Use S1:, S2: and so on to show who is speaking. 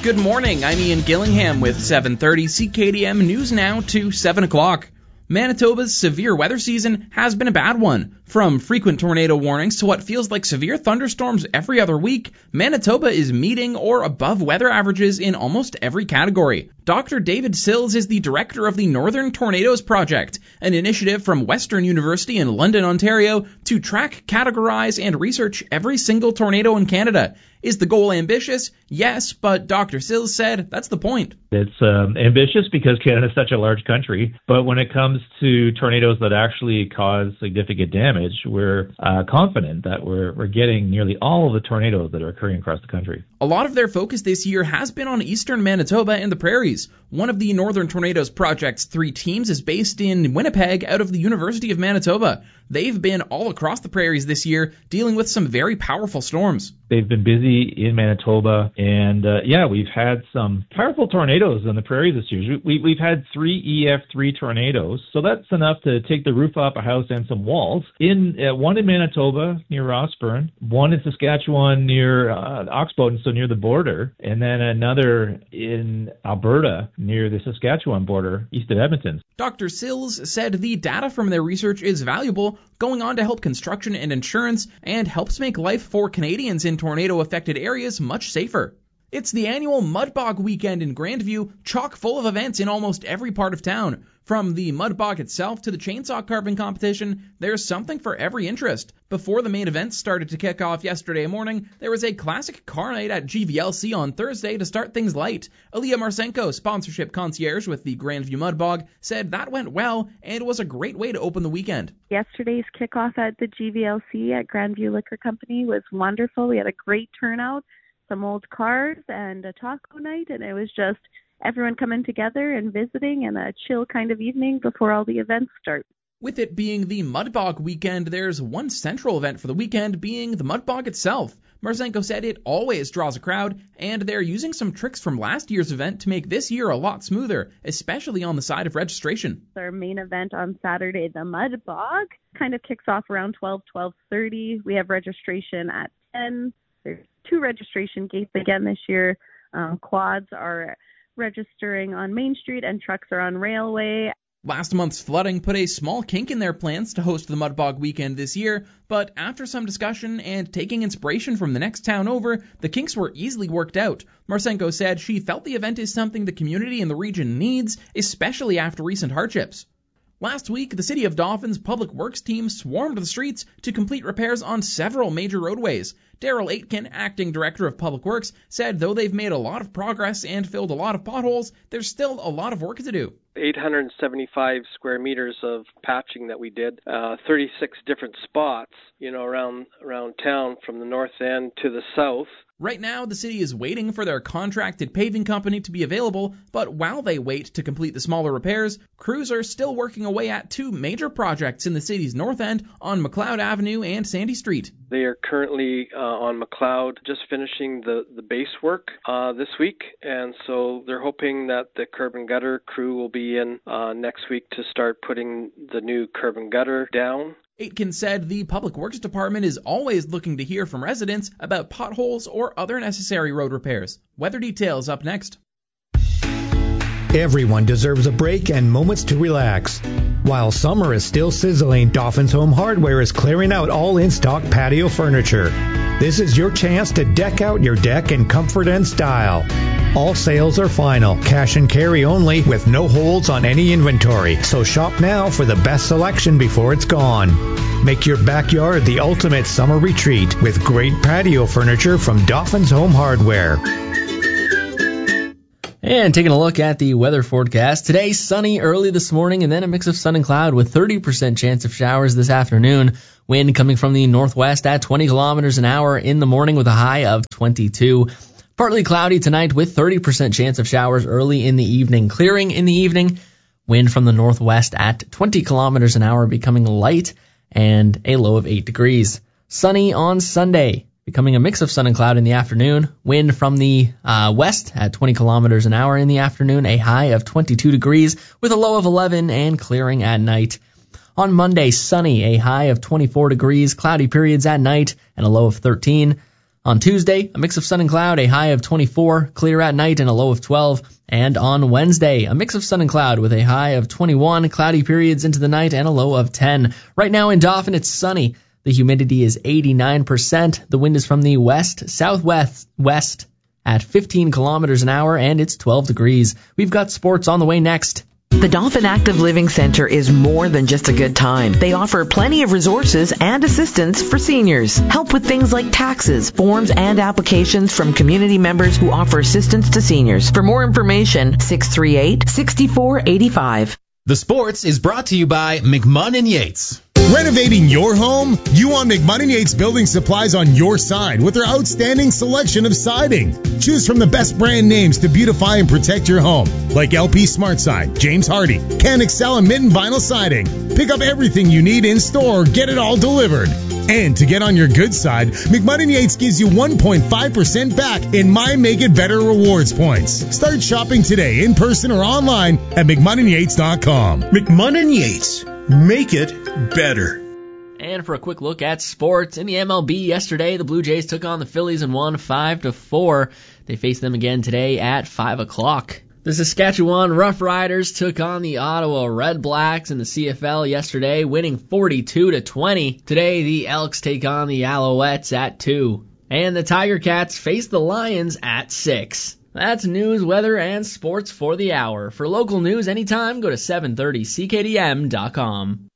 S1: Good morning, I'm Ian Gillingham with 7:30 CKDM News Now to 7 o'clock. Manitoba's severe weather season has been a bad one. From frequent tornado warnings to what feels like severe thunderstorms every other week, Manitoba is meeting or above weather averages in almost every category. Dr. David Sills is the director of the Northern Tornadoes Project, an initiative from Western University in London, Ontario, to track, categorize, and research every single tornado in Canada. Is the goal ambitious? Yes, but Dr. Sills said that's the point.
S2: It's ambitious because Canada is such a large country, but when it comes to tornadoes that actually cause significant damage, we're confident that we're getting nearly all of the tornadoes that are occurring across the country.
S1: A lot of their focus this year has been on eastern Manitoba and the prairies. One of the Northern Tornadoes Project's 3 teams is based in Winnipeg out of the University of Manitoba. They've been all across the prairies this year, dealing with some very powerful storms.
S2: They've been busy in Manitoba, and we've had some powerful tornadoes on the prairies this year. We've had 3 EF3 tornadoes, so that's enough to take the roof off a house and some walls. One in Manitoba near Rossburn, one in Saskatchewan near Oxbow, so near the border, and then another in Alberta near the Saskatchewan border, east of Edmonton.
S1: Dr. Sills said the data from their research is valuable, going on to help construction and insurance, and helps make life for Canadians in tornado-affected areas much safer. It's the annual Mudbog weekend in Grandview, chock full of events in almost every part of town. From the Mudbog itself to the chainsaw carving competition, there's something for every interest. Before the main events started to kick off yesterday morning, there was a classic car night at GVLC on Thursday to start things light. Aaliyah Marcenko, sponsorship concierge with the Grandview Mudbog, said that went well and was a great way to open the weekend.
S3: Yesterday's kickoff at the GVLC at Grandview Liquor Company was wonderful. We had a great turnout, some old cars, and a taco night, and it was just everyone coming together and visiting and a chill kind of evening before all the events start.
S1: With it being the Mudbog weekend, there's one central event for the weekend being the Mudbog itself. Marcenko said it always draws a crowd, and they're using some tricks from last year's event to make this year a lot smoother, especially on the side of registration.
S3: Our main event on Saturday, the Mudbog, kind of kicks off around 12:30. We have registration at 10. There's 2 registration gates again this year. Quads are registering on Main Street and trucks are on Railway.
S1: Last month's flooding put a small kink in their plans to host the Mudbog weekend this year, but after some discussion and taking inspiration from the next town over, the kinks were easily worked out. Marcenko said she felt the event is something the community in the region needs, especially after recent hardships. Last week, the City of Dauphins Public Works team swarmed the streets to complete repairs on several major roadways. Daryl Aitken, acting director of Public Works, said though they've made a lot of progress and filled a lot of potholes, there's still a lot of work to do.
S4: 875 square meters of patching that we did, 36 different spots, around town from the north end to the south.
S1: Right now, the city is waiting for their contracted paving company to be available, but while they wait to complete the smaller repairs, crews are still working away at 2 major projects in the city's north end on McLeod Avenue and Sandy Street.
S4: They are currently on McLeod just finishing the base work this week, and so they're hoping that the curb and gutter crew will be in next week to start putting the new curb and gutter down.
S1: Aitken said the Public Works Department is always looking to hear from residents about potholes or other necessary road repairs. Weather details up next.
S5: Everyone deserves a break and moments to relax. While summer is still sizzling, Dauphins Home Hardware is clearing out all in-stock patio furniture. This is your chance to deck out your deck in comfort and style. All sales are final, cash and carry only, with no holds on any inventory. So shop now for the best selection before it's gone. Make your backyard the ultimate summer retreat with great patio furniture from Dauphins Home Hardware.
S6: And taking a look at the weather forecast. Today, sunny early this morning and then a mix of sun and cloud with 30% chance of showers this afternoon. Wind coming from the northwest at 20 kilometers an hour in the morning with a high of 22. Partly cloudy tonight with 30% chance of showers early in the evening. Clearing in the evening. Wind from the northwest at 20 kilometers an hour becoming light and a low of 8 degrees. Sunny on Sunday. Becoming a mix of sun and cloud in the afternoon. Wind from the west at 20 kilometers an hour in the afternoon. A high of 22 degrees with a low of 11 and clearing at night. On Monday, sunny. A high of 24 degrees. Cloudy periods at night and a low of 13. On Tuesday, a mix of sun and cloud, a high of 24, clear at night and a low of 12. And on Wednesday, a mix of sun and cloud with a high of 21, cloudy periods into the night and a low of 10. Right now in Dauphin, it's sunny. The humidity is 89%. The wind is from the west at 15 kilometers an hour, and it's 12 degrees. We've got sports on the way next.
S7: The Dauphin Active Living Center is more than just a good time. They offer plenty of resources and assistance for seniors. Help with things like taxes, forms, and applications from community members who offer assistance to seniors. For more information, 638-6485.
S8: The Sports is brought to you by McMahon & Yates.
S9: Renovating your home? You want McMahon & Yates Building Supplies on your side with their outstanding selection of siding. Choose from the best brand names to beautify and protect your home, like LP SmartSide, James Hardy, Can Excel, and Mitten Vinyl Siding. Pick up everything you need in store or get it all delivered. And to get on your good side, McMahon & Yates gives you 1.5% back in My Make It Better rewards points. Start shopping today in person or online at McMahonandYates.com.
S10: McMahon & Yates. Make it better.
S6: And for a quick look at sports, in the MLB yesterday, the Blue Jays took on the Phillies and won 5-4. They face them again today at 5 o'clock. The Saskatchewan Roughriders took on the Ottawa Red Blacks in the CFL yesterday, winning 42-20. Today, the Elks take on the Alouettes at 2. And the Tiger Cats face the Lions at 6. That's news, weather, and sports for the hour. For local news anytime, go to 730CKDM.com.